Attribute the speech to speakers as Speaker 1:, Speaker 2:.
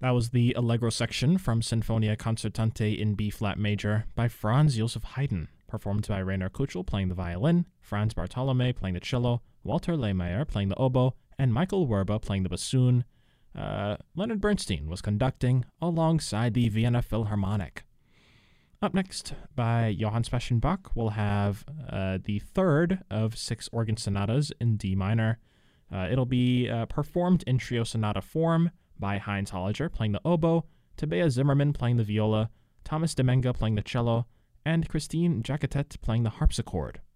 Speaker 1: That was the Allegro section from Sinfonia Concertante in B-flat major by Franz Joseph Haydn, performed by Rainer Kuchel playing the violin, Franz Bartolome playing the cello, Walter Lehmeyer playing the oboe, and Michael Werba playing the bassoon. Leonard Bernstein was conducting alongside the Vienna Philharmonic. Up next, by Johann Sebastian Bach, we'll have the third of 6 organ sonatas in D minor. It'll be performed in trio sonata form by Heinz Holliger playing the oboe, Tabea Zimmermann playing the viola, Thomas Demenga playing the cello, and Christine Jaquetet playing the harpsichord.